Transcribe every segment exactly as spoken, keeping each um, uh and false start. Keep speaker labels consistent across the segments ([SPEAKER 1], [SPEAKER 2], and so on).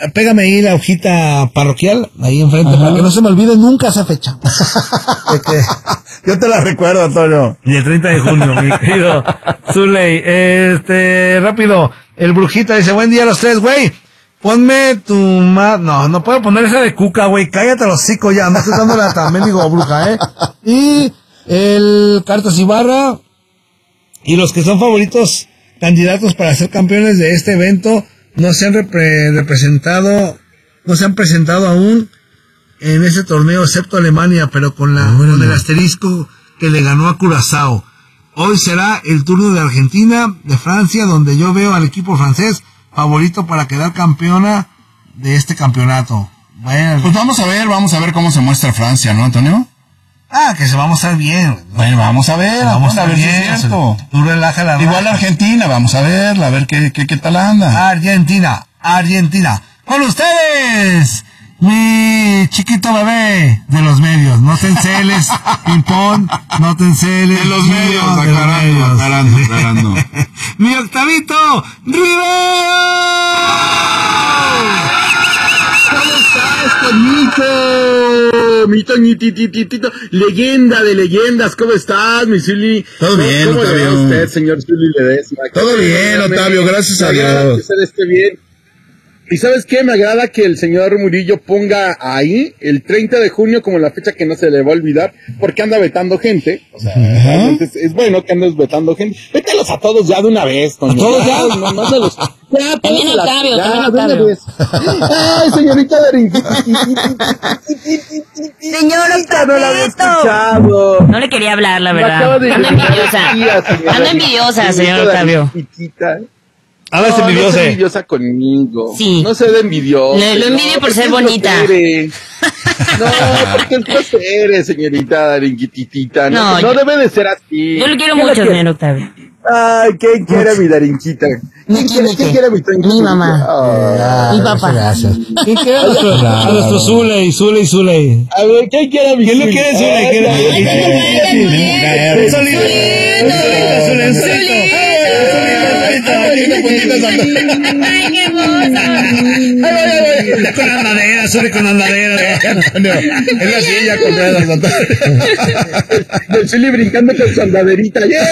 [SPEAKER 1] pégame ahí la hojita parroquial, ahí enfrente, ajá, para que no se me olvide nunca esa fecha.
[SPEAKER 2] que, yo te la recuerdo, Antonio.
[SPEAKER 1] Y el treinta de junio, mi querido Zuley. Este, rápido, el Brujita dice, buen día a los tres, güey. Ponme tu ma... No, no puedo poner esa de Cuca, güey. Cállate los hocico ya. No estoy dándole a también, digo, Bruja, ¿eh? Y el Cartas Ibarra y los que son favoritos candidatos para ser campeones de este evento no se han repre- representado, no se han presentado aún en ese torneo, excepto Alemania, pero con la, con el asterisco que le ganó a Curazao. Hoy será el turno de Argentina, de Francia, donde yo veo al equipo francés favorito para quedar campeona de este campeonato. Bueno,
[SPEAKER 2] pues vamos a ver, vamos a ver cómo se muestra Francia, ¿no, Antonio?
[SPEAKER 1] Ah, que se va a mostrar bien.
[SPEAKER 2] Bueno, vamos a ver, vamos a ver si es cierto.
[SPEAKER 1] Tú relaja la
[SPEAKER 2] Igual
[SPEAKER 1] raja.
[SPEAKER 2] Argentina, vamos a ver, a ver qué, qué, qué tal anda.
[SPEAKER 1] Argentina, Argentina. Con ustedes, mi chiquito bebé de los medios. No te enceles, ping-pong, no te enceles.
[SPEAKER 2] De los
[SPEAKER 1] tío,
[SPEAKER 2] medios,
[SPEAKER 1] de los
[SPEAKER 2] aclarando,
[SPEAKER 1] medios.
[SPEAKER 2] aclarando, aclarando.
[SPEAKER 1] Mi Octavito Rivero.
[SPEAKER 3] ¿Cómo estás, Toñito? Mi Toñitititito, leyenda de leyendas, ¿cómo estás, mi Zuli?
[SPEAKER 2] Todo bien,
[SPEAKER 3] ¿Cómo
[SPEAKER 2] Octavio.
[SPEAKER 3] le va a usted, señor Zuli Ledesma?
[SPEAKER 2] Todo bien, Octavio, gracias a Dios.
[SPEAKER 3] Que usted esté bien. ¿Y sabes qué? Me agrada que el señor Murillo ponga ahí el treinta de junio como la fecha que no se le va a olvidar, porque anda vetando gente. O sea, realmente es, es bueno que andes vetando gente. Vételos a todos ya de una vez, Toño.
[SPEAKER 1] ¿A todos ya?
[SPEAKER 3] No, no, los, ya,
[SPEAKER 4] También
[SPEAKER 3] todos
[SPEAKER 4] Octavio,
[SPEAKER 3] ya,
[SPEAKER 4] también
[SPEAKER 3] de una
[SPEAKER 4] Octavio.
[SPEAKER 3] vez. Ay, señorita Darín.
[SPEAKER 4] Señor
[SPEAKER 3] No la había
[SPEAKER 4] Octavito.
[SPEAKER 3] escuchado.
[SPEAKER 4] No le quería hablar, la
[SPEAKER 3] Me acaba
[SPEAKER 4] verdad.
[SPEAKER 3] de
[SPEAKER 4] Ando
[SPEAKER 3] llegar
[SPEAKER 4] envidiosa.
[SPEAKER 3] el día, señora.
[SPEAKER 4] Ando envidiosa, señor
[SPEAKER 3] Señorita
[SPEAKER 4] Octavio.
[SPEAKER 3] Darín, chiquita.
[SPEAKER 1] A ver,
[SPEAKER 3] No,
[SPEAKER 1] este
[SPEAKER 3] no
[SPEAKER 1] envidioso.
[SPEAKER 3] sea envidiosa conmigo.
[SPEAKER 4] Sí.
[SPEAKER 3] No sea de envidiosa.
[SPEAKER 4] Le- lo envidio
[SPEAKER 3] no,
[SPEAKER 4] por ser
[SPEAKER 3] porque es
[SPEAKER 4] bonita.
[SPEAKER 3] grosere. No, porque es grosere, señorita Darinquititita. No,
[SPEAKER 4] No,
[SPEAKER 3] no
[SPEAKER 4] yo-
[SPEAKER 3] debe de ser así.
[SPEAKER 4] Yo lo quiero
[SPEAKER 3] ¿Quién la
[SPEAKER 4] mucho,
[SPEAKER 3] quiere?
[SPEAKER 4] señor Octavio.
[SPEAKER 3] Ay, ¿quién quiere a mi Darinquita? ¿Quién quiere, ¿quién quiere a mi Toñito?
[SPEAKER 4] Mi mamá.
[SPEAKER 3] Ay.
[SPEAKER 4] Mi papá.
[SPEAKER 1] Gracias. ¿Quién quiere a nuestro, a nuestro Zuley, Zuley, Zuley?
[SPEAKER 3] A ver, ¿quién quiere a mi
[SPEAKER 1] ¿Quién lo
[SPEAKER 3] Zuli?
[SPEAKER 1] quiere, Zuli?
[SPEAKER 3] Ay,
[SPEAKER 1] ¿Quién lo
[SPEAKER 3] ay,
[SPEAKER 1] quiere?
[SPEAKER 3] ay, ay, ay, ay,
[SPEAKER 1] Un solito, un solito, Zuley, un solito.
[SPEAKER 4] Ay, qué hermoso.
[SPEAKER 1] Con andadera, Zuley con andadera.
[SPEAKER 2] Antonio, es la silla con ruedas, Antonio.
[SPEAKER 3] El Zuli brincando con su andaderita. ¡Yeah!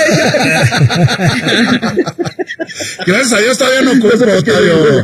[SPEAKER 2] Gracias a Dios todavía no compro, Octavio.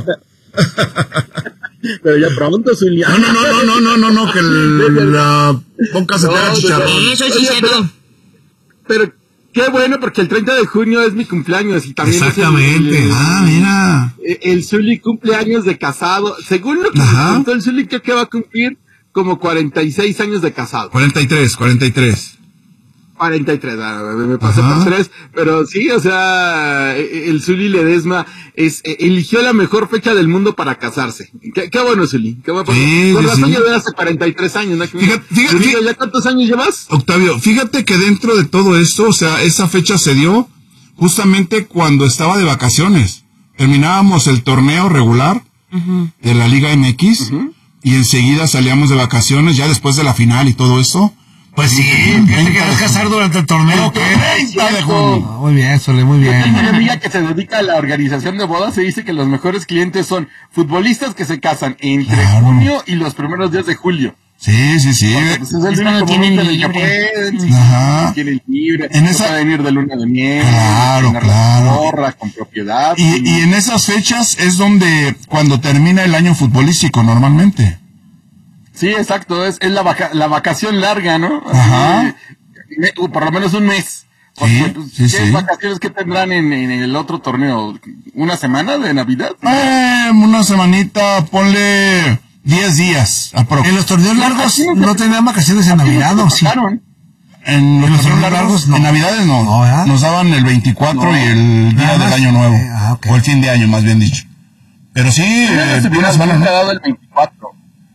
[SPEAKER 3] Pero ya pronto, Zuli.
[SPEAKER 2] No, no, no, no, no, no, no, que el, la boca se te haga
[SPEAKER 3] No,
[SPEAKER 2] chicharrón.
[SPEAKER 4] Eso sí
[SPEAKER 3] Oye,
[SPEAKER 4] sé
[SPEAKER 3] pero-
[SPEAKER 4] todo.
[SPEAKER 3] Pero qué bueno, porque el treinta de junio es mi cumpleaños y también
[SPEAKER 2] Exactamente.
[SPEAKER 3] es el,
[SPEAKER 2] Ah, mira.
[SPEAKER 3] el, el Zuli cumpleaños de casado. Según lo que
[SPEAKER 2] Ajá.
[SPEAKER 3] me contó el Zuli, creo que va a cumplir como cuarenta y seis años de casado.
[SPEAKER 2] cuarenta y tres, cuarenta y tres.
[SPEAKER 3] cuarenta y tres, ah, me pasé
[SPEAKER 2] Ajá.
[SPEAKER 3] por tres, pero sí, o sea, el Zuli Ledesma es, eligió la mejor fecha del mundo para casarse. Qué, qué bueno, Zuli. Qué bueno.
[SPEAKER 2] Sí,
[SPEAKER 3] Con
[SPEAKER 2] sí,
[SPEAKER 3] razón
[SPEAKER 2] sí.
[SPEAKER 3] ya hace cuarenta y tres años, ¿no?
[SPEAKER 2] Fíjate, fíjate,
[SPEAKER 3] Zuli,
[SPEAKER 2] fíjate.
[SPEAKER 3] ¿ya cuántos años llevas?
[SPEAKER 2] Octavio, fíjate que dentro de todo esto, o sea, esa fecha se dio justamente cuando estaba de vacaciones. Terminábamos el torneo regular de la Liga M X y enseguida salíamos de vacaciones ya después de la final y todo esto.
[SPEAKER 1] Pues sí, ¿te quieres casar durante el torneo? ¿Qué?
[SPEAKER 2] treinta de junio.
[SPEAKER 1] Ah, muy bien, Zuley, muy
[SPEAKER 3] Tengo una
[SPEAKER 1] bien.
[SPEAKER 3] amiga que se dedica a la organización de bodas. Se dice que los mejores clientes son futbolistas que se casan entre
[SPEAKER 2] Claro.
[SPEAKER 3] junio y los primeros días de julio.
[SPEAKER 2] Sí, sí, sí.
[SPEAKER 3] Porque, pues, es el
[SPEAKER 4] Es cuando
[SPEAKER 3] único
[SPEAKER 4] tienen
[SPEAKER 3] momento en el que
[SPEAKER 4] libre.
[SPEAKER 3] pueden, sí,
[SPEAKER 2] Ajá.
[SPEAKER 3] tienen libre,
[SPEAKER 2] En
[SPEAKER 3] no
[SPEAKER 2] esa-
[SPEAKER 3] pueden ir de luna de miel,
[SPEAKER 2] Claro,
[SPEAKER 3] tener
[SPEAKER 2] claro.
[SPEAKER 3] la zorra con propiedad.
[SPEAKER 2] Y, y en esas fechas es donde, cuando termina el año futbolístico normalmente.
[SPEAKER 3] Sí, exacto, es, es la, vaca, la vacación larga, ¿no? Así,
[SPEAKER 2] Ajá.
[SPEAKER 3] me- o por lo menos un mes. Porque,
[SPEAKER 2] Sí,
[SPEAKER 3] pues,
[SPEAKER 2] sí,
[SPEAKER 3] ¿qué
[SPEAKER 2] sí.
[SPEAKER 3] vacaciones que tendrán en, en el otro torneo? ¿Una semana de Navidad?
[SPEAKER 2] Eh, una semanita, ponle diez días, aprox.
[SPEAKER 1] En los torneos largos no tenían vacaciones en Navidad, ¿no? Sí.
[SPEAKER 3] Pasaron.
[SPEAKER 2] En los
[SPEAKER 1] ¿En los
[SPEAKER 2] torneos
[SPEAKER 1] largos?
[SPEAKER 2] largos,
[SPEAKER 1] No.
[SPEAKER 2] en Navidades no.
[SPEAKER 1] No, ¿verdad?
[SPEAKER 2] Nos daban el veinticuatro
[SPEAKER 3] No.
[SPEAKER 2] y el día
[SPEAKER 1] Nada
[SPEAKER 2] del
[SPEAKER 1] más.
[SPEAKER 2] año nuevo.
[SPEAKER 1] Eh, ah, ok.
[SPEAKER 2] O el fin de año, más bien dicho. Pero sí,
[SPEAKER 3] Eh,
[SPEAKER 2] eh,
[SPEAKER 3] se
[SPEAKER 2] una
[SPEAKER 3] hubiera
[SPEAKER 2] semana, ¿no?
[SPEAKER 3] dado el veinticuatro.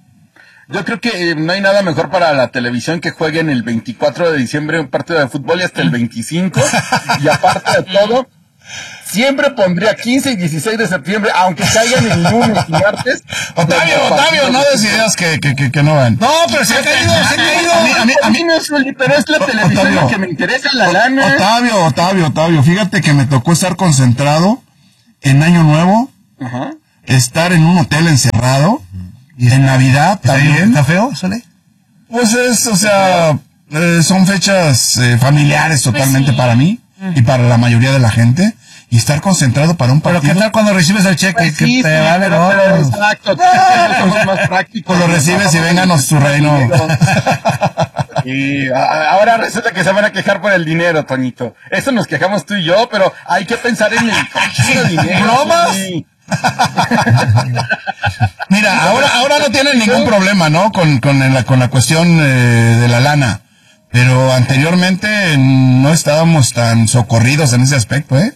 [SPEAKER 3] Yo creo que eh, no hay nada mejor para la televisión que jueguen el veinticuatro de diciembre un partido de fútbol y hasta el veinticinco. Y aparte de todo, siempre pondría quince y dieciséis de septiembre, aunque caigan en lunes y martes.
[SPEAKER 2] Octavio,
[SPEAKER 3] como
[SPEAKER 2] Octavio,
[SPEAKER 3] partidos
[SPEAKER 2] no
[SPEAKER 3] de
[SPEAKER 2] des
[SPEAKER 3] fútbol.
[SPEAKER 2] ideas que, que, que, que no van.
[SPEAKER 1] No, pero se ha caído, se ha caído.
[SPEAKER 2] A mí, a mí, a
[SPEAKER 3] A
[SPEAKER 2] mí,
[SPEAKER 3] mí no es Zuli, pero es la
[SPEAKER 2] O-
[SPEAKER 3] televisión
[SPEAKER 2] Octavio.
[SPEAKER 3] la que me interesa, la lana.
[SPEAKER 2] Octavio, Octavio, Octavio, fíjate que me tocó estar concentrado en Año Nuevo,
[SPEAKER 3] Ajá.
[SPEAKER 2] estar en un hotel encerrado, y en Navidad también.
[SPEAKER 1] ¿Está feo, Sole?
[SPEAKER 2] Pues es, o sea, eh, son fechas eh, familiares totalmente
[SPEAKER 4] Pues sí.
[SPEAKER 2] para mí y para la mayoría de la gente. Y estar concentrado para un
[SPEAKER 1] Pero
[SPEAKER 2] partido.
[SPEAKER 1] ¿qué tal cuando recibes el cheque?
[SPEAKER 3] Pues
[SPEAKER 1] que
[SPEAKER 3] sí,
[SPEAKER 1] te
[SPEAKER 3] sí,
[SPEAKER 1] vale,
[SPEAKER 3] pero,
[SPEAKER 1] no,
[SPEAKER 3] pero,
[SPEAKER 1] no.
[SPEAKER 3] exacto, somos más prácticos.
[SPEAKER 2] Pues lo recibes y vénganos tu reino.
[SPEAKER 3] Y a- ahora resulta que se van a quejar por el dinero, Toñito. Eso nos quejamos tú y yo, pero hay que pensar en el cochino dinero.
[SPEAKER 2] ¿Bromas?
[SPEAKER 3] Sí.
[SPEAKER 2] Mira, ahora, ahora no tienen ningún problema, ¿no? Con, con, la, con la cuestión eh, de la lana. Pero anteriormente no estábamos tan socorridos en ese aspecto, ¿eh?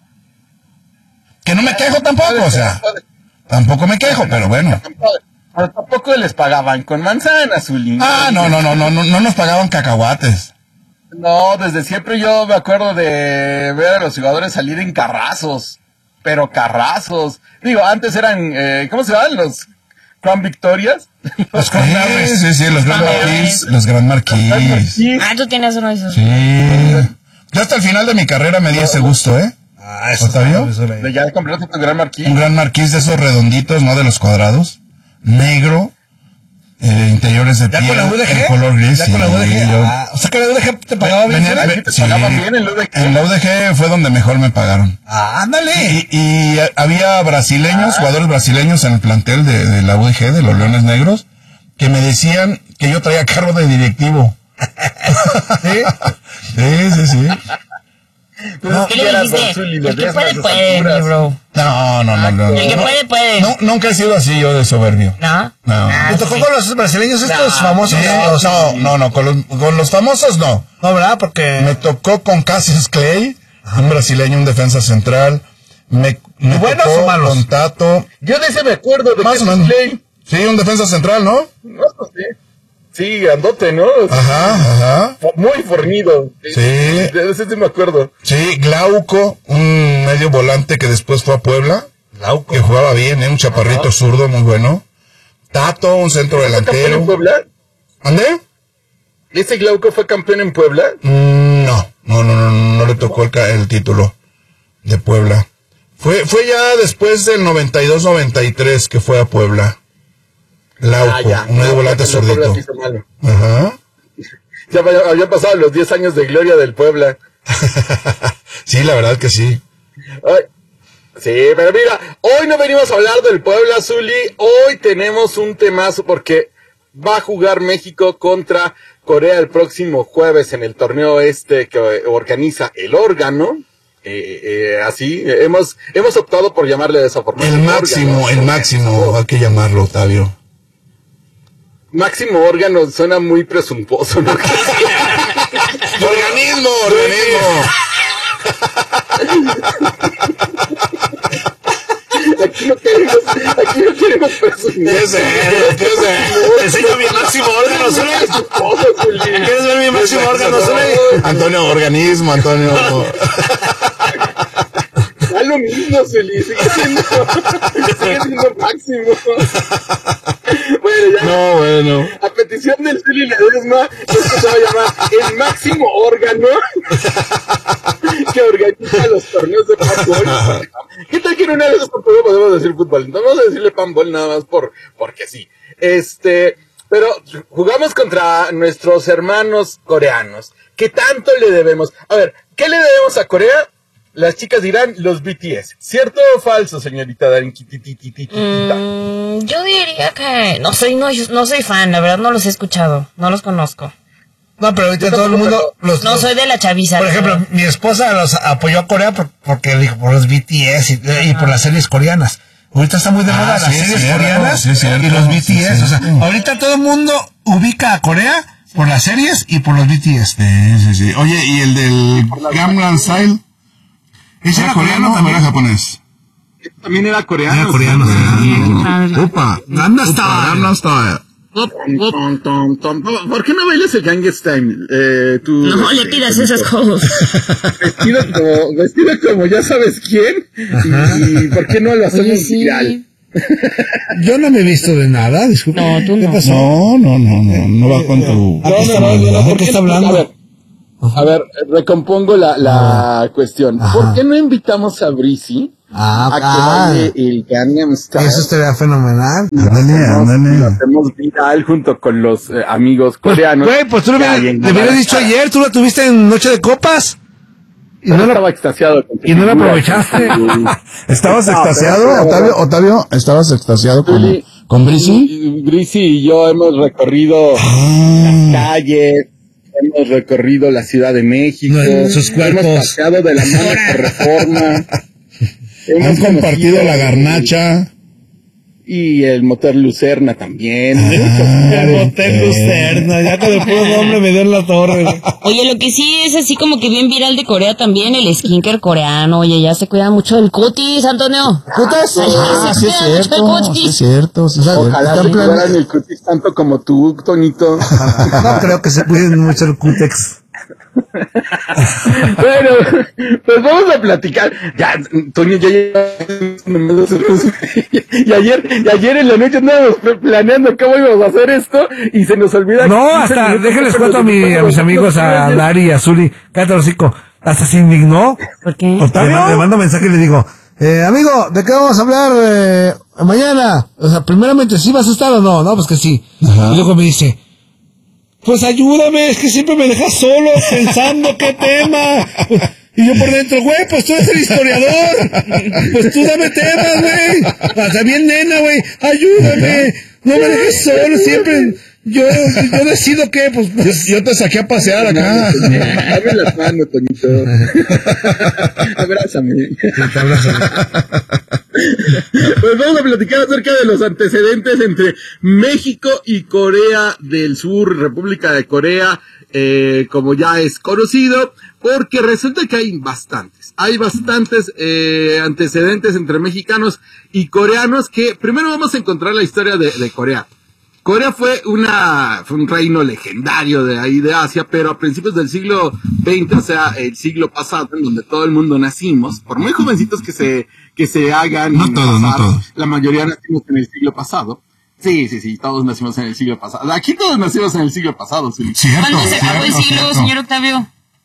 [SPEAKER 2] Que no me quejo tampoco, o sea. Tampoco me quejo, pero bueno.
[SPEAKER 3] Pero tampoco les pagaban con manzana, Zuli.
[SPEAKER 2] Ah, no, no, no, no, no, no nos pagaban cacahuates.
[SPEAKER 3] No, desde siempre yo me acuerdo de ver a los jugadores salir en carrazos. Pero carrazos. Digo, antes eran, eh, ¿cómo se llaman? Los Crown Victorias.
[SPEAKER 2] Los sí, sí, sí, los Grand Marquis, los Grand Marquis.
[SPEAKER 3] Sí.
[SPEAKER 4] Ah, tú tienes uno de esos.
[SPEAKER 2] Sí. Yo hasta el final de mi carrera me di ese gusto, ¿eh?
[SPEAKER 1] Ah, eso
[SPEAKER 2] ¿Octavio?
[SPEAKER 1] está, Sole.
[SPEAKER 3] De ya compraste tu Gran Marquis.
[SPEAKER 2] Un Gran Marquis de esos redonditos, no de los cuadrados. Negro. Eh, interiores de
[SPEAKER 1] ¿Ya
[SPEAKER 2] piel.
[SPEAKER 1] con la U D G?
[SPEAKER 2] El color gris.
[SPEAKER 1] ¿Ya con la U D G?
[SPEAKER 2] Sí, yo-
[SPEAKER 1] Ah, o sea que la U D G te pagaba bien.
[SPEAKER 2] Venía-
[SPEAKER 1] Sole.
[SPEAKER 2] ve-
[SPEAKER 3] te
[SPEAKER 2] sí.
[SPEAKER 3] pagaban bien en la U D G.
[SPEAKER 2] En la U D G fue donde mejor me pagaron.
[SPEAKER 1] Ah, ándale.
[SPEAKER 2] Y, y eh, había brasileños, jugadores brasileños en el plantel de, de la U D G, de los Leones Negros, que me decían que yo traía carro de directivo.
[SPEAKER 1] ¿Sí?
[SPEAKER 2] Sí, sí, sí.
[SPEAKER 3] No,
[SPEAKER 4] ¿Qué le
[SPEAKER 3] quieras,
[SPEAKER 4] dijiste?
[SPEAKER 3] Don Zuli,
[SPEAKER 4] El
[SPEAKER 3] los
[SPEAKER 4] que
[SPEAKER 3] días
[SPEAKER 4] puede,
[SPEAKER 3] más
[SPEAKER 4] puede,
[SPEAKER 3] alturas.
[SPEAKER 4] mi bro.
[SPEAKER 2] No, no, no, no.
[SPEAKER 4] El que
[SPEAKER 2] no.
[SPEAKER 4] puede, puede.
[SPEAKER 2] No, nunca he sido así yo de soberbio.
[SPEAKER 4] ¿No?
[SPEAKER 2] No.
[SPEAKER 4] Ah,
[SPEAKER 1] ¿Te tocó
[SPEAKER 4] sí.
[SPEAKER 1] con los brasileños estos
[SPEAKER 3] No,
[SPEAKER 1] famosos?
[SPEAKER 2] Sí,
[SPEAKER 1] Los-
[SPEAKER 2] no, no, no, con los, con los famosos no.
[SPEAKER 1] No, ¿verdad? Porque...
[SPEAKER 2] Me tocó con Cassius Clay, un brasileño, un defensa central. Me, me
[SPEAKER 1] ¿Buenos
[SPEAKER 2] tocó
[SPEAKER 1] o malos?
[SPEAKER 2] con Tato.
[SPEAKER 3] Yo de ese me acuerdo de
[SPEAKER 2] Más o
[SPEAKER 3] Cassius
[SPEAKER 2] menos.
[SPEAKER 3] Clay.
[SPEAKER 2] Sí, un defensa central, ¿no?
[SPEAKER 3] No, sí. Sí, grandote, ¿no?
[SPEAKER 2] Ajá, ajá.
[SPEAKER 3] Fo- Muy fornido.
[SPEAKER 2] Sí.
[SPEAKER 3] De ese sí me acuerdo.
[SPEAKER 2] Sí, Glauco, un medio volante que después fue a Puebla.
[SPEAKER 1] Glauco.
[SPEAKER 2] Que jugaba bien, ¿eh? Un chaparrito
[SPEAKER 3] Ajá.
[SPEAKER 2] zurdo muy bueno. Tato, un centro
[SPEAKER 3] ¿Fue campeón en
[SPEAKER 2] delantero.
[SPEAKER 3] Puebla?
[SPEAKER 2] ¿Dónde?
[SPEAKER 3] ¿Ese Glauco fue campeón en Puebla?
[SPEAKER 2] Mm, no, no, no, no, no le tocó el, ca- el título de Puebla. Fue, fue ya después del noventa y dos noventa y tres que fue a Puebla. Glauco,
[SPEAKER 3] Ah, ya.
[SPEAKER 2] un medio
[SPEAKER 3] No,
[SPEAKER 2] volante
[SPEAKER 3] porque el Puebla
[SPEAKER 2] zurdito.
[SPEAKER 3] sí hizo malo.
[SPEAKER 2] Ajá.
[SPEAKER 3] Ya vaya- habían pasado los diez años de gloria del Puebla.
[SPEAKER 2] Sí, la verdad que sí.
[SPEAKER 3] Ay, sí, pero mira, hoy no venimos a hablar del Puebla, Zuli. Hoy tenemos un temazo porque va a jugar México contra Corea el próximo jueves en el torneo este que organiza el órgano. Eh, eh, así, eh, hemos, hemos optado por llamarle de esa forma.
[SPEAKER 2] El máximo, el máximo, hay que llamarlo, Octavio.
[SPEAKER 3] Máximo órgano suena muy presuntuoso, ¿no?
[SPEAKER 2] Organismo, organismo.
[SPEAKER 3] Aquí no queremos, aquí no queremos presumir.
[SPEAKER 2] ¿Qué es eso? ¿Qué es eso?
[SPEAKER 1] Te enseño mi máximo órgano, Sole.
[SPEAKER 3] Presuntuoso, Zuli.
[SPEAKER 1] ¿Quieres ver mi máximo órgano, Sole?
[SPEAKER 2] Antonio, organismo, Antonio.
[SPEAKER 3] Da lo mismo, Zuli, sigue siendo, sigue siendo máximo. Bueno, ya.
[SPEAKER 2] No, bueno.
[SPEAKER 3] A petición del Zuli Ledesma, esto se va a llamar el máximo órgano que organiza los torneos de panball. ¿Qué tal que en una de esas tampoco podemos decir fútbol? No vamos a decirle panball nada más por, porque sí. Este, pero jugamos contra nuestros hermanos coreanos. ¿Qué tanto le debemos? A ver, ¿qué le debemos a Corea? Las chicas dirán los B T S. ¿Cierto o falso, señorita Darin?
[SPEAKER 4] Mm, yo diría que no soy no, no soy fan, la verdad no los he escuchado, no los conozco.
[SPEAKER 1] No, pero ahorita todo el mundo... Los,
[SPEAKER 4] No soy de la chaviza.
[SPEAKER 1] Por ejemplo,
[SPEAKER 4] pero-
[SPEAKER 1] mi esposa los apoyó a Corea por- porque dijo por los B T S y, y por las series coreanas. Ahorita está muy de
[SPEAKER 2] Ah,
[SPEAKER 1] moda
[SPEAKER 2] sí,
[SPEAKER 1] las
[SPEAKER 2] es
[SPEAKER 1] series
[SPEAKER 2] cierto,
[SPEAKER 1] coreanas
[SPEAKER 2] sí, es cierto,
[SPEAKER 1] y los B T
[SPEAKER 2] sí,
[SPEAKER 1] S.
[SPEAKER 2] es
[SPEAKER 1] O sea,
[SPEAKER 2] cierto.
[SPEAKER 1] ahorita todo el mundo ubica a Corea por las series y por los B T S.
[SPEAKER 2] Sí, sí, sí. Oye, ¿y el del Gangnam Style?
[SPEAKER 1] ¿Ese
[SPEAKER 2] ¿Era coreano o era japonés?
[SPEAKER 3] También era coreano.
[SPEAKER 1] Era coreano.
[SPEAKER 4] Ah,
[SPEAKER 2] Upa.
[SPEAKER 1] Gangnam Style.
[SPEAKER 2] Gangnam Style.
[SPEAKER 3] Tom, tom, tom, tom. ¿Por qué no bailas el Gangnam Style? Eh, tú,
[SPEAKER 4] No le tiras esas cosas.
[SPEAKER 3] Vestido como, vestido como ya sabes quién. Y, y ¿por qué no lo hacemos
[SPEAKER 4] Oye, sí.
[SPEAKER 3] viral?
[SPEAKER 1] Yo no me he visto de nada, disculpe.
[SPEAKER 4] No, tú
[SPEAKER 1] ¿Qué
[SPEAKER 4] no.
[SPEAKER 1] pasó?
[SPEAKER 2] No, no, no, no, no va con tu...
[SPEAKER 1] ¿A qué está hablando? ¿De qué está
[SPEAKER 3] A ver,
[SPEAKER 1] hablando?
[SPEAKER 3] A ver, recompongo la, la
[SPEAKER 1] Ajá.
[SPEAKER 3] cuestión.
[SPEAKER 1] Ajá.
[SPEAKER 3] ¿Por qué no invitamos a Breezy
[SPEAKER 1] Ah,
[SPEAKER 3] a que
[SPEAKER 1] ah,
[SPEAKER 3] baile el Gangnam Style?
[SPEAKER 1] eso estaría fenomenal.
[SPEAKER 2] Ándale,
[SPEAKER 3] Lo
[SPEAKER 2] ándale.
[SPEAKER 3] hacemos viral junto con los eh, amigos
[SPEAKER 1] Pues,
[SPEAKER 3] coreanos.
[SPEAKER 1] güey, pues tú lo
[SPEAKER 3] que
[SPEAKER 1] hubieras-
[SPEAKER 3] hay en
[SPEAKER 1] le hubieras dicho
[SPEAKER 3] Guadalajara.
[SPEAKER 1] ayer, tú la tuviste en Noche de Copas. Y
[SPEAKER 3] Pero
[SPEAKER 1] no la,
[SPEAKER 3] estaba extasiado. con tu
[SPEAKER 1] y no la
[SPEAKER 3] figura.
[SPEAKER 1] aprovechaste.
[SPEAKER 2] ¿Estabas
[SPEAKER 3] No,
[SPEAKER 2] extasiado,
[SPEAKER 3] pero-
[SPEAKER 2] Otavio? Otavio, ¿estabas extasiado con,
[SPEAKER 3] Juli,
[SPEAKER 2] con Brisi?
[SPEAKER 3] y- Breezy y yo hemos recorrido las calles, hemos recorrido la Ciudad de México,
[SPEAKER 1] No, sus cuerpos.
[SPEAKER 3] hemos paseado de la mano por Reforma, hemos
[SPEAKER 2] Han compartido
[SPEAKER 3] conocido
[SPEAKER 2] la garnacha.
[SPEAKER 3] y el motor Lucerna también.
[SPEAKER 1] El motel Lucerna, ya con el puro nombre me dio en la torre. güey.
[SPEAKER 4] Oye, lo que sí es así como que bien viral de Corea también, el skincare coreano. Oye, ya se cuidan mucho del cutis, Antonio.
[SPEAKER 2] ¿Cutas?
[SPEAKER 4] Ay,
[SPEAKER 2] Ah,
[SPEAKER 4] se
[SPEAKER 2] sí es
[SPEAKER 4] cuidan mucho del
[SPEAKER 2] cierto,
[SPEAKER 4] cutis.
[SPEAKER 2] sí es cierto. Sí es cierto.
[SPEAKER 3] Ojalá
[SPEAKER 2] Están
[SPEAKER 3] se
[SPEAKER 2] plan-
[SPEAKER 3] cuidaran el cutis tanto como tú, Toñito.
[SPEAKER 1] No creo que se cuiden mucho el cútex.
[SPEAKER 3] Bueno, pues vamos a platicar. Ya, Toño, ya lleva y ayer, y ayer en la noche andábamos planeando cómo íbamos a hacer esto y se nos olvida.
[SPEAKER 1] No,
[SPEAKER 3] quince
[SPEAKER 1] hasta,
[SPEAKER 3] minutos
[SPEAKER 1] déjenles
[SPEAKER 3] que
[SPEAKER 1] cuento a,
[SPEAKER 3] nos
[SPEAKER 1] mi, a mis amigos, a Dari y a Zuli, cállate el hocico. Hasta se indignó.
[SPEAKER 4] ¿Por qué?
[SPEAKER 1] Le, ma- le mando mensaje y le digo, eh, amigo, ¿de qué vamos a hablar eh, mañana? O sea, primeramente, ¿sí vas a estar o no? No, pues que sí.
[SPEAKER 2] Ajá.
[SPEAKER 1] Y luego me dice, pues ayúdame, es que siempre me dejas solo pensando qué tema. Y yo por dentro, güey, pues tú eres el historiador. Pues tú dame temas, güey. Hasta bien nena, güey. Ayúdame. No me dejes solo, siempre. Yo, yo decido qué, pues, pues.
[SPEAKER 2] Yo te saqué a pasear acá.
[SPEAKER 3] Dame las manos, Toñito. Abrázame. Pues vamos a platicar acerca de los antecedentes entre México y Corea del Sur, República de Corea, eh, como ya es conocido, porque resulta que hay bastantes, hay bastantes eh, antecedentes entre mexicanos y coreanos que primero vamos a encontrar la historia de, de Corea. Corea fue una fue un reino legendario de ahí de Asia, pero a principios del siglo veinte, o sea, el siglo pasado, en donde todo el mundo nacimos, por muy jovencitos que se que se hagan,
[SPEAKER 2] No todos, no todos.
[SPEAKER 3] la mayoría nacimos en el siglo pasado. Sí, sí, sí, todos nacimos en el siglo pasado. Aquí todos nacimos en el siglo pasado, sí.
[SPEAKER 2] Cierto,
[SPEAKER 4] ¿Cuándo se acabó el
[SPEAKER 2] cierto,
[SPEAKER 4] siglo,
[SPEAKER 2] cierto.
[SPEAKER 4] señor Octavio?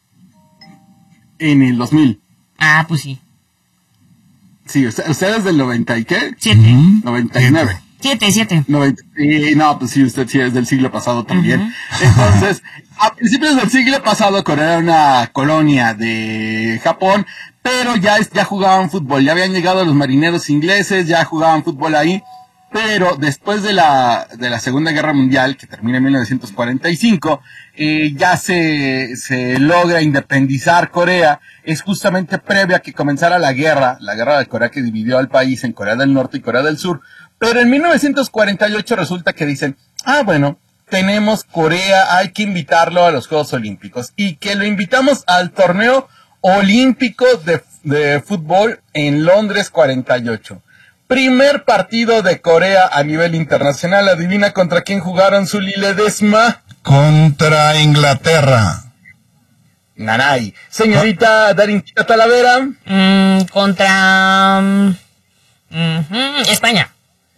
[SPEAKER 3] En el dos mil.
[SPEAKER 4] Ah, pues sí.
[SPEAKER 3] Sí, usted- ustedes del noventa y qué?
[SPEAKER 4] Siete.
[SPEAKER 3] noventa y nueve.
[SPEAKER 4] Siete, siete.
[SPEAKER 3] noventa y no, pues sí, usted sí es del siglo pasado también. Entonces, a principios del siglo pasado, Corea era una colonia de Japón, pero ya, es- ya jugaban fútbol, ya habían llegado los marineros ingleses, ya jugaban fútbol ahí, pero después de la, de la Segunda Guerra Mundial, que termina en mil novecientos cuarenta y cinco, eh, ya se, se logra independizar Corea, es justamente previa a que comenzara la guerra, la guerra de Corea que dividió al país en Corea del Norte y Corea del Sur, pero en mil novecientos cuarenta y ocho resulta que dicen, ah, bueno, tenemos Corea, hay que invitarlo a los Juegos Olímpicos. Y que lo invitamos al torneo olímpico de, de fútbol en Londres cuarenta y ocho. Primer partido de Corea a nivel internacional. Adivina contra quién jugaron Zuli Ledesma.
[SPEAKER 2] Contra Inglaterra.
[SPEAKER 3] Nanay. Señorita Darinchita Talavera.
[SPEAKER 4] Mm, contra... mm, ujú, España.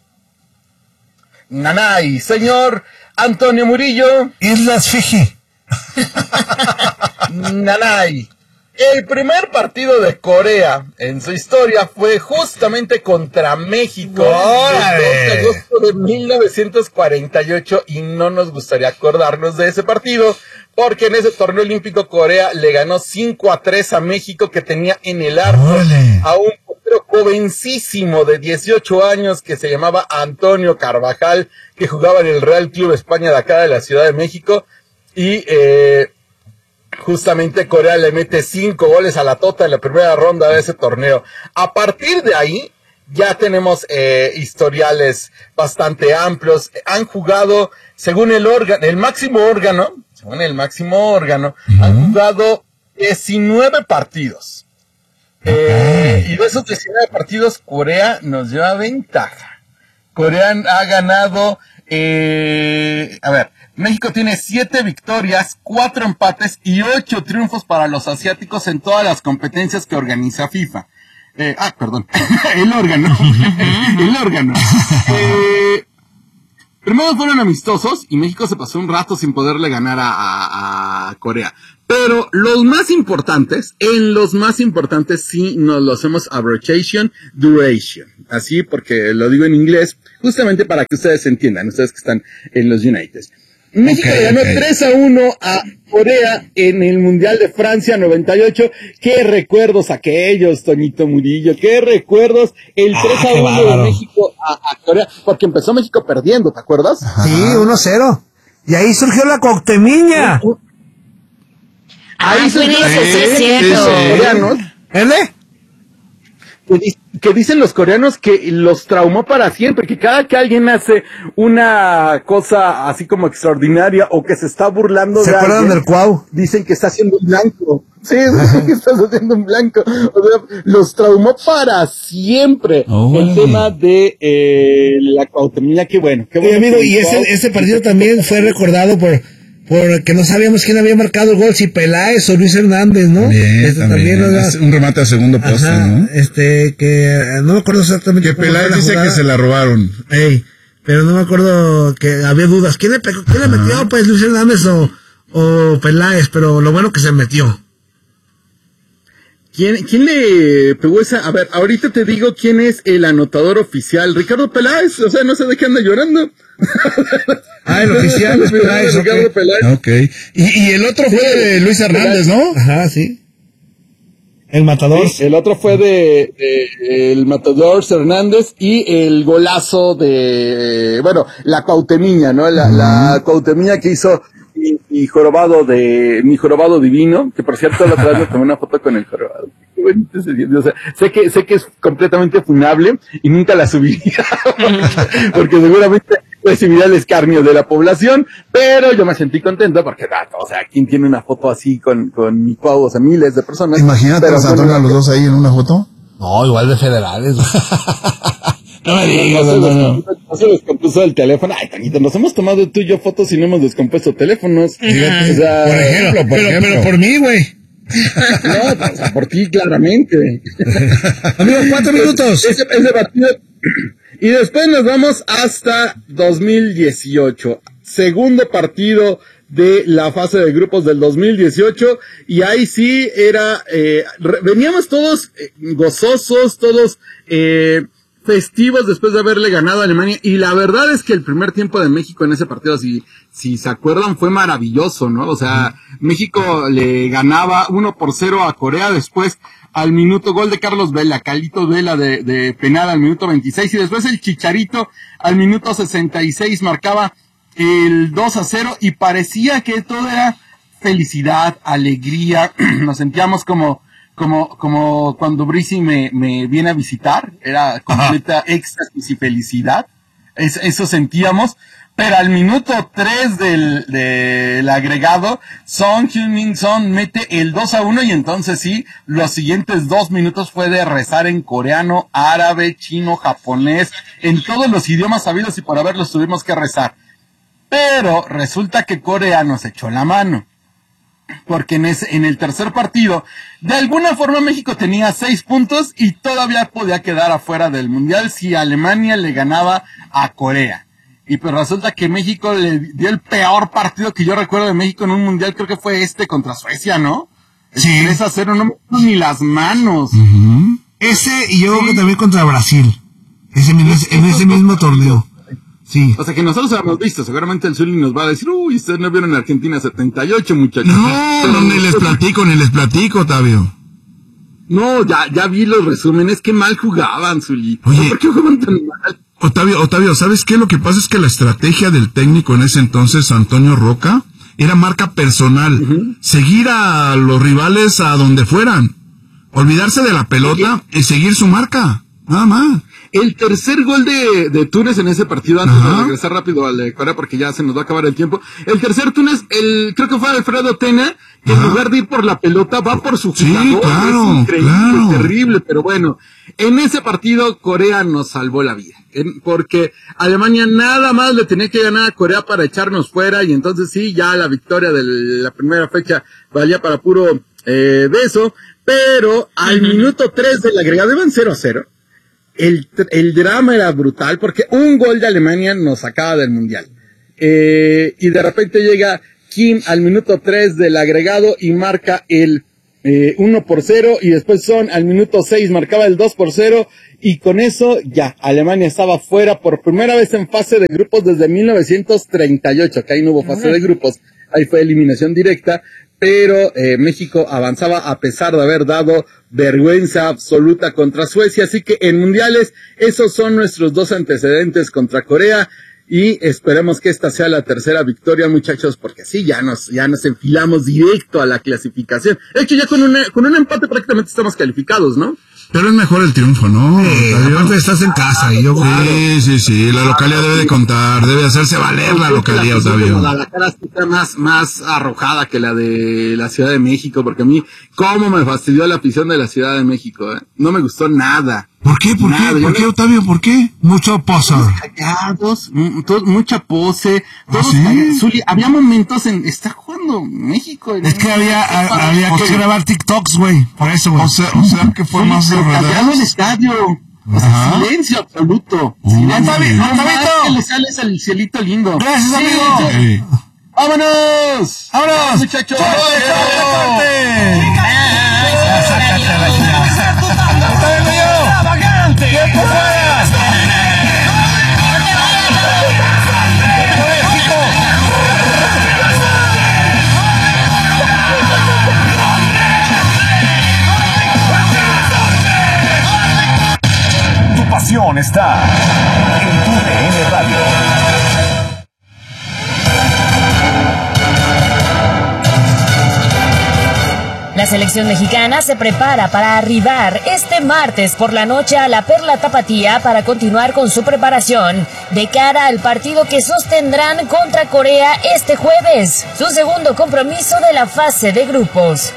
[SPEAKER 3] Nanay. Señor Antonio Murillo.
[SPEAKER 1] Islas Fiji.
[SPEAKER 3] Nanay. El primer partido de Corea en su historia fue justamente contra México
[SPEAKER 1] ¡Órale!
[SPEAKER 3] el dos de agosto de mil novecientos cuarenta y ocho y no nos gustaría acordarnos de ese partido porque en ese torneo olímpico Corea le ganó cinco a tres a México que tenía en el arco
[SPEAKER 1] ¡Órale!
[SPEAKER 3] a un portero jovencísimo de dieciocho años que se llamaba Antonio Carvajal que jugaba en el Real Club España de acá de la Ciudad de México y eh, justamente Corea le mete cinco goles a la Tota en la primera ronda de ese torneo. A partir de ahí, ya tenemos eh, historiales bastante amplios. Han jugado, según el órgano, el máximo órgano, según el máximo órgano, uh-huh. han jugado diecinueve partidos. Eh, y de esos diecinueve partidos, Corea nos lleva ventaja. Corea ha ganado, eh, a ver, México tiene siete victorias, cuatro empates y ocho triunfos para los asiáticos en todas las competencias que organiza FIFA. Eh, ah, perdón, el órgano, el órgano. Eh, primero fueron amistosos y México se pasó un rato sin poderle ganar a, a, a Corea. Pero los más importantes, en los más importantes sí nos lo hacemos abbreviation duration. Así porque lo digo en inglés, justamente para que ustedes entiendan, ustedes que están en los United. México okay, le ganó okay. tres a uno a Corea en el Mundial de Francia noventa y ocho. Qué recuerdos aquellos, Toñito Murillo, qué recuerdos el ah, tres a uno de México a, a Corea, porque empezó México perdiendo, ¿te acuerdas?
[SPEAKER 1] Sí, uno cero. Y ahí surgió la Cuauhtemiña. Uh, uh.
[SPEAKER 4] Ahí ah, surgió sí, es cierto.
[SPEAKER 3] Los coreanos.
[SPEAKER 1] ¿L?
[SPEAKER 3] Que, que dicen los coreanos que los traumó para siempre, que cada que alguien hace una cosa así como extraordinaria o que se está burlando
[SPEAKER 1] ¿Se
[SPEAKER 3] de
[SPEAKER 1] acuerdan
[SPEAKER 3] alguien,
[SPEAKER 1] del Cuau?
[SPEAKER 3] Dicen que está haciendo un blanco. Sí, dicen que estás haciendo un blanco. O sea, los traumó para siempre. Oh, el tema de eh, la Cuauhtemiña, qué bueno. Qué bueno
[SPEAKER 1] Oye, amigo, y ese, ese partido también fue recordado por... porque no sabíamos quién había marcado el gol, si Peláez o Luis Hernández, ¿no?
[SPEAKER 2] Bien, este, también, también es un remate a segundo poste, ajá, ¿no?
[SPEAKER 1] Este, que no me acuerdo exactamente.
[SPEAKER 2] Que Peláez dice que se la robaron.
[SPEAKER 1] Ey, pero no me acuerdo, que había dudas. ¿Quién le pegó? ¿Quién le metió? Pues Luis Hernández o, o Peláez, pero lo bueno que se metió.
[SPEAKER 3] ¿Quién, ¿Quién le pegó esa? A ver, ahorita te digo quién es el anotador oficial. Ricardo Peláez, o sea, no sé de qué anda llorando.
[SPEAKER 1] Ah, el oficial es Peláez,
[SPEAKER 3] Ricardo
[SPEAKER 1] okay.
[SPEAKER 3] Peláez.
[SPEAKER 2] Ok. Y, y el otro fue sí, de Luis Hernández, ¿no?
[SPEAKER 1] Ajá, sí. El matador.
[SPEAKER 3] Sí, el otro fue de, de el matador Hernández y el golazo de, bueno, la Cuauhtemiña, ¿no? La, uh-huh. la Cuauhtemiña que hizo mi, mi jorobado de, mi jorobado divino, que por cierto la otra vez me tomé una foto con el jorobado. Qué bonito ese día. O sea, sé que, sé que es completamente funable y nunca la subiría, porque seguramente recibirá el escarnio de la población, pero yo me sentí contento porque, o sea, ¿quién tiene una foto así con, con mi Cuau? O sea, miles de personas.
[SPEAKER 2] Imagínate,
[SPEAKER 3] pero,
[SPEAKER 2] Antonio, bueno, a los dos ahí en una foto.
[SPEAKER 1] No, igual de federales.
[SPEAKER 3] No me digas, no, no, no, no. No se descompuso el teléfono. Ay, Tanito, nos hemos tomado tú y yo fotos y no hemos descompuesto teléfonos.
[SPEAKER 1] Fíjate, o sea, por ejemplo, por pero, ejemplo. pero por mí, güey.
[SPEAKER 3] No, o sea, por ti, claramente.
[SPEAKER 1] Amigos, cuatro minutos.
[SPEAKER 3] Ese, ese partido. Y después nos vamos hasta dos mil dieciocho. Segundo partido de la fase de grupos del dos mil dieciocho. Y ahí sí era, eh, re, veníamos todos eh, gozosos, todos, eh, festivos después de haberle ganado a Alemania, y la verdad es que el primer tiempo de México en ese partido, si, si se acuerdan, fue maravilloso, ¿no? O sea, México le ganaba uno por cero a Corea, después al minuto gol de Carlos Vela, Carlitos Vela de, de penal al minuto veintiséis, y después el Chicharito al minuto sesenta y seis marcaba el dos a cero, y parecía que todo era felicidad, alegría, nos sentíamos como Como, como cuando Brizy me, me viene a visitar, era completa éxtasis y felicidad, es, eso sentíamos, pero al minuto tres del, del agregado, Son Heung-min Son mete el dos a uno, y entonces sí, los siguientes dos minutos fue de rezar en coreano, árabe, chino, japonés, en todos los idiomas sabidos y por haberlos tuvimos que rezar. Pero resulta que Corea nos echó la mano. Porque en ese, en el tercer partido, de alguna forma México tenía seis puntos y todavía podía quedar afuera del Mundial si Alemania le ganaba a Corea. Y pues resulta que México le dio el peor partido que yo recuerdo de México en un Mundial, creo que fue este contra Suecia, ¿no?
[SPEAKER 1] Sí.
[SPEAKER 3] tres a cero, no me acuerdo ni las manos.
[SPEAKER 1] Uh-huh. Ese, y yo creo que también contra Brasil. Ese, en ese, en ese mismo torneo. Sí.
[SPEAKER 3] O sea que nosotros habíamos visto, seguramente el Zuli nos va a decir, uy, ustedes no vieron en Argentina setenta y ocho, muchachos.
[SPEAKER 2] No, pero ni les platico, ni les platico, Tavio.
[SPEAKER 3] No, ya, ya vi los resúmenes, qué mal jugaban, Zuli.
[SPEAKER 2] Oye,
[SPEAKER 3] ¿por qué jugaban tan mal?
[SPEAKER 2] Octavio, Octavio, ¿sabes qué? Lo que pasa es que la estrategia del técnico en ese entonces, Antonio Roca, era marca personal. Uh-huh. Seguir a los rivales a donde fueran. Olvidarse de la pelota y seguir su marca. Nada más.
[SPEAKER 3] El tercer gol de, de Túnez en ese partido, antes Ajá. de regresar rápido al de Corea porque ya se nos va a acabar el tiempo. El tercer Túnez, el, creo que fue Alfredo Tena, que Ajá. en lugar de ir por la pelota, va por su jugador.
[SPEAKER 2] Sí, claro,
[SPEAKER 3] es increíble,
[SPEAKER 2] claro.
[SPEAKER 3] terrible, pero bueno. En ese partido, Corea nos salvó la vida. En, porque Alemania nada más le tenía que ganar a Corea para echarnos fuera, y entonces sí, ya la victoria de la primera fecha valía para puro eh, de eso. Pero al uh-huh. minuto tres del agregado iban cero a cero. El, el drama era brutal porque un gol de Alemania nos sacaba del Mundial. Eh, y de repente llega Kim al minuto tres del agregado y marca el eh, uno por cero, y después Son al minuto seis marcaba el dos por cero, y con eso ya Alemania estaba fuera por primera vez en fase de grupos desde mil novecientos treinta y ocho, que ahí no hubo fase de grupos, ahí fue eliminación directa, pero eh, México avanzaba a pesar de haber dado vergüenza absoluta contra Suecia, así que en mundiales esos son nuestros dos antecedentes contra Corea. Y esperemos que esta sea la tercera victoria, muchachos, porque sí, ya nos, ya nos enfilamos directo a la clasificación. De hecho, ya con un, con un empate prácticamente estamos calificados, ¿no?
[SPEAKER 2] Pero es mejor el triunfo, ¿no?
[SPEAKER 1] Eh, aparte estás en casa y yo
[SPEAKER 2] claro. Sí, sí, sí, la localidad debe de contar, debe hacerse valer la localidad, Octavio.
[SPEAKER 3] La cara está más, más arrojada que la de la Ciudad de México, porque a mí, cómo me fastidió la afición de la Ciudad de México, ¿eh? No me gustó nada.
[SPEAKER 2] ¿Por qué? ¿Por
[SPEAKER 3] nada,
[SPEAKER 2] qué? ¿Por qué,
[SPEAKER 3] me...
[SPEAKER 2] Octavio? ¿Por qué? Mucho poser.
[SPEAKER 3] Callados, mucha pose. Todos,
[SPEAKER 2] ¿Sí?
[SPEAKER 3] Zuli, había momentos en, está jugando México.
[SPEAKER 1] Es que había, a, había que grabar TikToks, güey, por eso, güey.
[SPEAKER 2] O sea, o sea, que fue más de verdad.
[SPEAKER 3] Callado el estadio. O sea, silencio absoluto.
[SPEAKER 2] Uh,
[SPEAKER 3] Silencio.
[SPEAKER 1] Octavio,
[SPEAKER 3] No
[SPEAKER 1] Octavito.
[SPEAKER 3] más que le sales al cielito lindo.
[SPEAKER 1] Gracias,
[SPEAKER 3] Sí,
[SPEAKER 1] amigo.
[SPEAKER 2] Sí.
[SPEAKER 3] ¡Vámonos!
[SPEAKER 1] ¡Vámonos!
[SPEAKER 3] ¡Muchachos!
[SPEAKER 5] Tu pasión está en tu D N Radio.
[SPEAKER 4] La selección mexicana se prepara para arribar este martes por la noche a la Perla Tapatía para continuar con su preparación de cara al partido que sostendrán contra Corea este jueves, su segundo compromiso de la fase de grupos.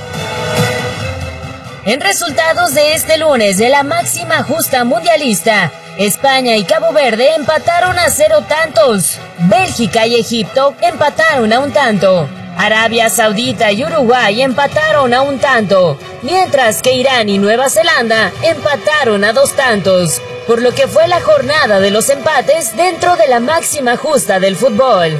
[SPEAKER 4] En resultados de este lunes de la máxima justa mundialista, España y Cabo Verde empataron a cero tantos, Bélgica y Egipto empataron a un tanto, Arabia Saudita y Uruguay empataron a un tanto, mientras que Irán y Nueva Zelanda empataron a dos tantos, por lo que fue la jornada de los empates dentro de la máxima justa del fútbol.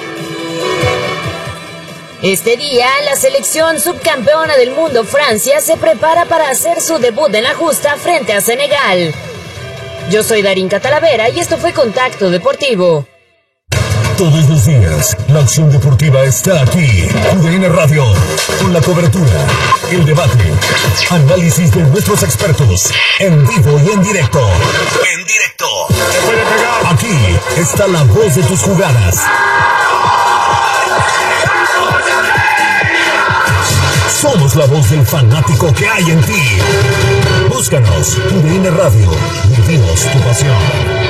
[SPEAKER 4] Este día, la selección subcampeona del mundo Francia se prepara para hacer su debut en la justa frente a Senegal. Yo soy Darín Catalavera y esto fue Contacto Deportivo.
[SPEAKER 5] Todos los días, la acción deportiva está aquí. U D N Radio, con la cobertura, el debate, análisis de nuestros expertos, en vivo y en directo. En directo. Aquí está la voz de tus jugadas. Somos la voz del fanático que hay en ti. Búscanos, U D N Radio. Vivimos tu pasión.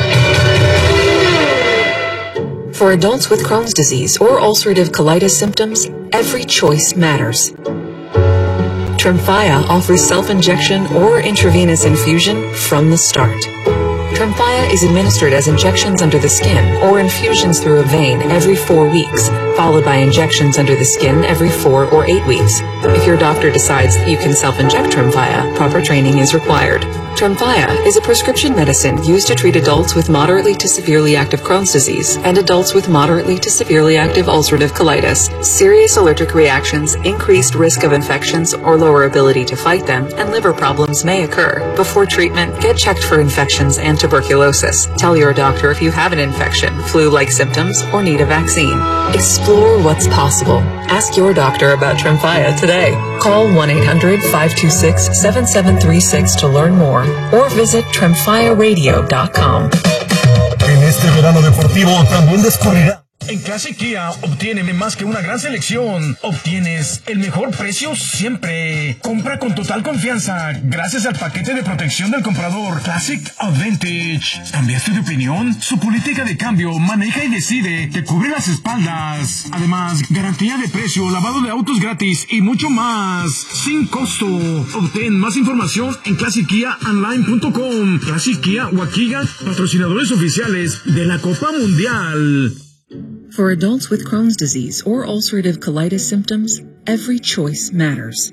[SPEAKER 6] For adults with Crohn's disease or ulcerative colitis symptoms, every choice matters. Tremfya offers self-injection or intravenous infusion from the start. Tremfya is administered as injections under the skin or infusions through a vein every four weeks, followed by injections under the skin every four or eight weeks. If your doctor decides that you can self-inject Tremfya, proper training is required. Tremfya is a prescription medicine used to treat adults with moderately to severely active Crohn's disease and adults with moderately to severely active ulcerative colitis. Serious allergic reactions, increased risk of infections or lower ability to fight them, and liver problems may occur. Before treatment, get checked for infections and tuberculosis. Tell your doctor if you have an infection, flu-like symptoms, or need a vaccine. Explore what's possible. Ask your doctor about Tremfya today. Call one eight hundred five two six seven seven three six to learn more or visit tremfya radio dot com.
[SPEAKER 5] En este verano deportivo también descubrirá.
[SPEAKER 7] En Classic Kia obtiene más que una gran selección. Obtienes el mejor precio siempre. Compra con total confianza gracias al paquete de protección del comprador Classic Advantage. ¿Cambiaste de opinión? Su política de cambio maneja y decide. Te cubre las espaldas. Además, garantía de precio, lavado de autos gratis y mucho más. Sin costo. Obtén más información en classic kia online punto com. Classic Kia Wakiga, patrocinadores oficiales de la Copa Mundial.
[SPEAKER 6] For adults with Crohn's disease or ulcerative colitis symptoms, every choice matters.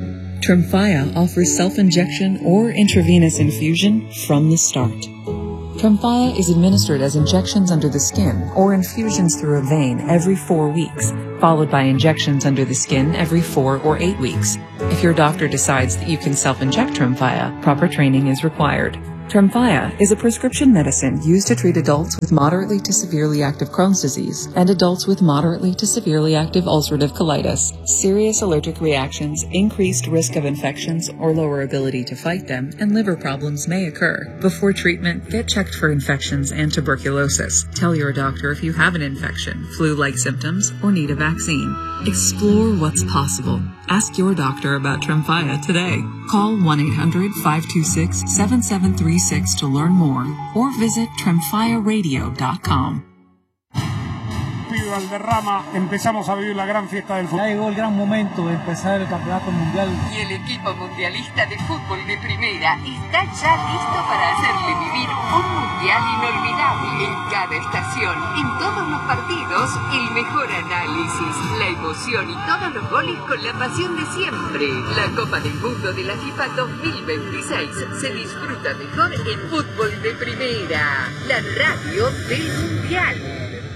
[SPEAKER 6] Tremfya offers self-injection or intravenous infusion from the start. Tremfya is administered as injections under the skin or infusions through a vein every four weeks, followed by injections under the skin every four or eight weeks. If your doctor decides that you can self-inject Tremfya, proper training is required. Tremfya is a prescription medicine used to treat adults with moderately to severely active Crohn's disease and adults with moderately to severely active ulcerative colitis. Serious allergic reactions, increased risk of infections or lower ability to fight them, and liver problems may occur. Before treatment, get checked for infections and tuberculosis. Tell your doctor if you have an infection, flu-like symptoms, or need a vaccine. Explore what's possible. Ask your doctor about Tremfya today. Call one eight hundred, five two six, seven seven three six to learn more or visit tremfya radio dot com.
[SPEAKER 8] Valderrama, empezamos a vivir la gran fiesta del fútbol.
[SPEAKER 9] Ya llegó el gran momento de empezar el campeonato mundial.
[SPEAKER 10] Y el equipo mundialista de fútbol de primera está ya listo para hacerle vivir un mundial inolvidable en cada estación, en todos los partidos, el mejor análisis, la emoción y todos los goles con la pasión de siempre. La Copa del Mundo de la FIFA dos mil veintiséis se disfruta mejor en fútbol de primera, la radio del mundial.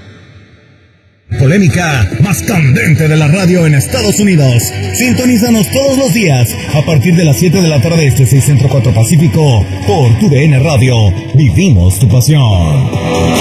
[SPEAKER 5] Polémica más candente de la radio en Estados Unidos. Sintonízanos todos los días a partir de las siete de la tarde este seis Centro cuatro Pacífico por tu D N Radio. Vivimos tu pasión.